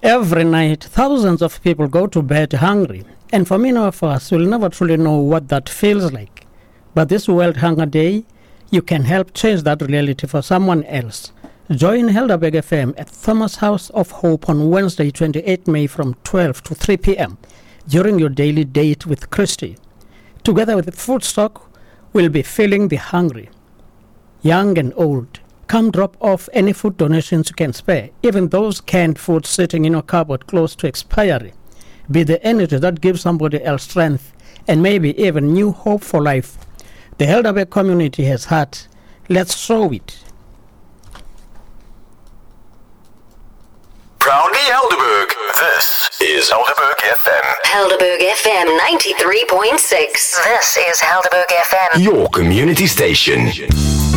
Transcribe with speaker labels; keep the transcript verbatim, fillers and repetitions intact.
Speaker 1: Every night, thousands of people go to bed hungry, and for many of us, we'll never truly know what that feels like. But this World Hunger Day, you can help change that reality for someone else. Join Helderberg F M at Thomas House of Hope on Wednesday, the twenty-eighth of May from twelve to three p.m. during your daily date with Christy. Together with Foodstock, we'll be feeling the hungry, young and old. Come drop off any food donations you can spare, even those canned foods sitting in your cupboard close to expiry. Be the energy that gives somebody else strength and maybe even new hope for life. The Helderberg community has heart. Let's show it.
Speaker 2: Proudly Helderberg. This is Helderberg F M.
Speaker 3: Helderberg F M ninety-three point six. This is Helderberg F M.
Speaker 2: Your community station.